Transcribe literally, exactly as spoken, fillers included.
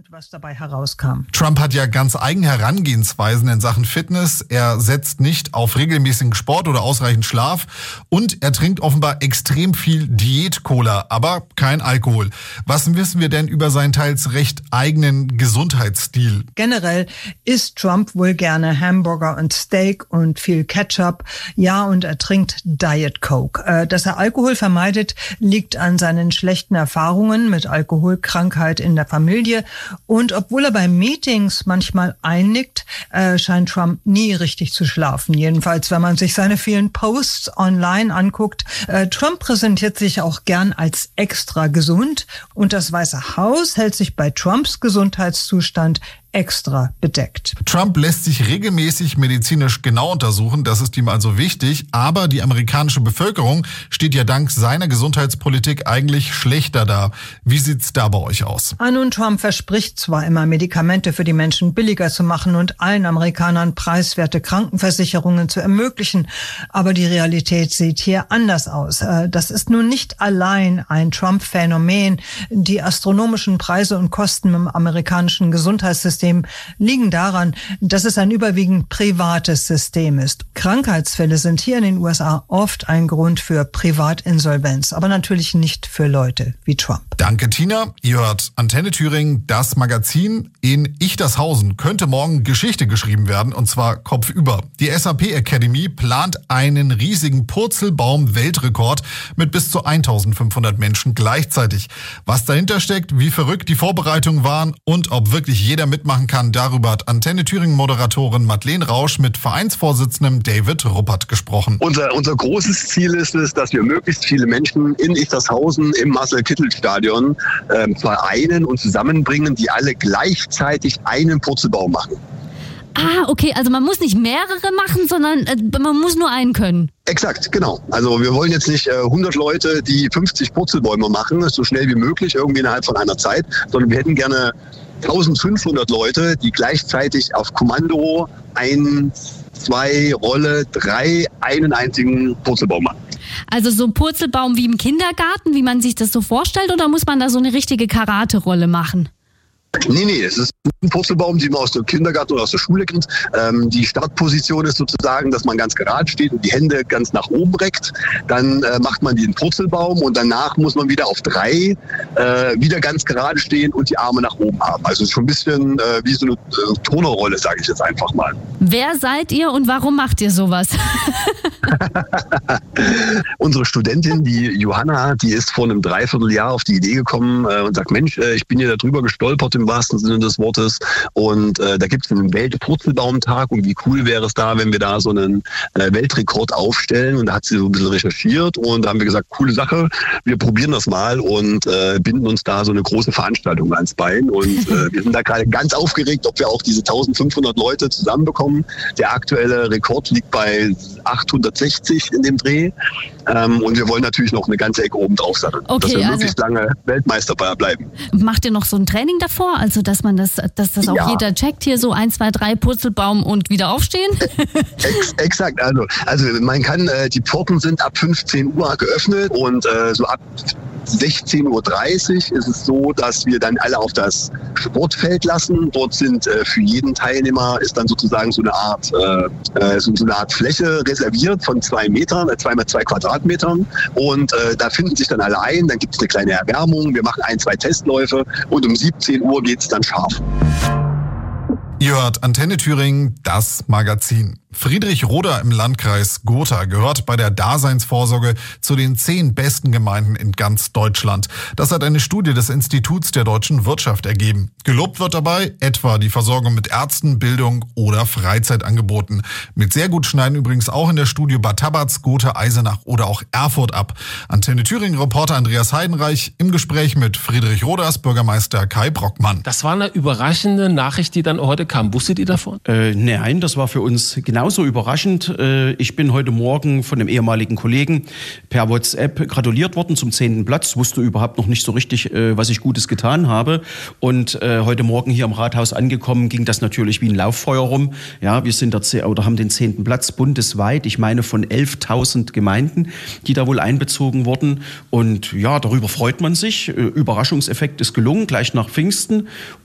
was dabei herauskam. Trump hat ja ganz eigene Herangehensweisen in Sachen Fitness. Er setzt nicht auf regelmäßigen Sport oder ausreichend Schlaf und er trinkt offenbar extrem viel Diät-Cola, aber kein Alkohol. Was wissen wir denn über seinen teils recht eigenen Gesundheitsstil? Generell isst Trump wohl gerne Hamburger und Steak und viel Ketchup. Ja, und er trinkt Diet Coke. Dass er Alkohol vermeidet, liegt an seinen schlechten Erfahrungen mit Alkoholkrankheit in der Familie. Und obwohl er bei Meetings manchmal einnickt, äh, scheint Trump nie richtig zu schlafen. Jedenfalls, wenn man sich seine vielen Posts online anguckt. Äh, Trump präsentiert sich auch gern als extra gesund. Und das Weiße Haus hält sich bei Trumps Gesundheitszustand extra bedeckt. Trump lässt sich regelmäßig medizinisch genau untersuchen, das ist ihm also wichtig, aber die amerikanische Bevölkerung steht ja dank seiner Gesundheitspolitik eigentlich schlechter da. Wie sieht's da bei euch aus? Ah, nun, Trump verspricht zwar immer, Medikamente für die Menschen billiger zu machen und allen Amerikanern preiswerte Krankenversicherungen zu ermöglichen, aber die Realität sieht hier anders aus. Das ist nun nicht allein ein Trump-Phänomen. Die astronomischen Preise und Kosten im amerikanischen Gesundheitssystem liegen daran, dass es ein überwiegend privates System ist. Krankheitsfälle sind hier in den U S A oft ein Grund für Privatinsolvenz, aber natürlich nicht für Leute wie Trump. Danke, Tina. Ihr hört Antenne Thüringen, das Magazin. In Ichtershausen könnte morgen Geschichte geschrieben werden, und zwar kopfüber. Die S A P Academy plant einen riesigen Purzelbaum-Weltrekord mit bis zu eintausendfünfhundert Menschen gleichzeitig. Was dahinter steckt, wie verrückt die Vorbereitungen waren und ob wirklich jeder mitmachen kann, darüber hat Antenne Thüringen Moderatorin Madeleine Rausch mit Vereinsvorsitzendem David Ruppert gesprochen. Unser, unser großes Ziel ist es, dass wir möglichst viele Menschen in Ichtershausen im Marcel-Kittel-Stadion äh, vereinen und zusammenbringen, die alle gleichzeitig einen Purzelbaum machen. Ah, okay, also man muss nicht mehrere machen, sondern äh, man muss nur einen können. Exakt, genau. Also wir wollen jetzt nicht äh, hundert Leute, die fünfzig Purzelbäume machen, so schnell wie möglich, irgendwie innerhalb von einer Zeit, sondern wir hätten gerne eintausendfünfhundert Leute, die gleichzeitig auf Kommando ein, zwei, Rolle, drei, einen einzigen Purzelbaum machen. Also so ein Purzelbaum wie im Kindergarten, wie man sich das so vorstellt, oder muss man da so eine richtige Karate-Rolle machen? Nee, nee, es ist ein Purzelbaum, den man aus dem Kindergarten oder aus der Schule kennt. Ähm, die Startposition ist sozusagen, dass man ganz gerade steht und die Hände ganz nach oben reckt. Dann äh, macht man den Purzelbaum und danach muss man wieder auf drei äh, wieder ganz gerade stehen und die Arme nach oben haben. Also schon ein bisschen äh, wie so eine äh, Turnerrolle, sage ich jetzt einfach mal. Wer seid ihr und warum macht ihr sowas? Unsere Studentin, die Johanna, die ist vor einem Dreivierteljahr auf die Idee gekommen äh, und sagt, Mensch, äh, ich bin hier darüber gestolpert im wahrsten Sinne des Wortes und äh, da gibt es einen Weltpurzelbaumtag und wie cool wäre es da, wenn wir da so einen äh, Weltrekord aufstellen, und da hat sie so ein bisschen recherchiert und da haben wir gesagt, coole Sache, wir probieren das mal und äh, binden uns da so eine große Veranstaltung ans Bein und äh, wir sind da gerade ganz aufgeregt, ob wir auch diese eintausendfünfhundert Leute zusammenbekommen. Der aktuelle Rekord liegt bei achthundertsechzig in dem Dreh ähm, und wir wollen natürlich noch eine ganze Ecke oben drauf satteln, okay, dass wir also möglichst lange Weltmeister bleiben. Macht ihr noch so ein Training davor, also dass man das, dass das auch ja. jeder checkt, hier so eins, zwei, drei Purzelbaum und wieder aufstehen? Ex, exakt, also, also man kann, äh, die Pforten sind ab fünfzehn Uhr geöffnet und äh, so ab sechzehn Uhr dreißig ist es so, dass wir dann alle auf das Sportfeld lassen. Dort sind äh, für jeden Teilnehmer ist dann sozusagen so eine Art äh, so, so eine Art Fläche reserviert von zwei Metern, äh, zwei mal zwei Quadratmetern. Und äh, da finden sich dann alle ein. Dann gibt es eine kleine Erwärmung. Wir machen ein, zwei Testläufe und um siebzehn Uhr geht es dann scharf. Ihr hört Antenne Thüringen, das Magazin. Friedrich Roda im Landkreis Gotha gehört bei der Daseinsvorsorge zu den zehn besten Gemeinden in ganz Deutschland. Das hat eine Studie des Instituts der deutschen Wirtschaft ergeben. Gelobt wird dabei etwa die Versorgung mit Ärzten, Bildung oder Freizeitangeboten. Mit sehr gut schneiden übrigens auch in der Studie Bad Tabatz, Gotha, Eisenach oder auch Erfurt ab. Antenne Thüringen-Reporter Andreas Heidenreich im Gespräch mit Friedrich Rodas Bürgermeister Kai Brockmann. Das war eine überraschende Nachricht, die dann heute kam. Wusstet ihr davon? Äh, nein, das war für uns genau. Genauso überraschend. Ich bin heute Morgen von einem ehemaligen Kollegen per WhatsApp gratuliert worden zum zehnten Platz. Wusste überhaupt noch nicht so richtig, was ich Gutes getan habe. Und heute Morgen hier im Rathaus angekommen, ging das natürlich wie ein Lauffeuer rum. Ja, wir sind der, oder haben den zehnten Platz bundesweit. Ich meine von elftausend Gemeinden, die da wohl einbezogen wurden. Und ja, darüber freut man sich. Überraschungseffekt ist gelungen, gleich nach Pfingsten.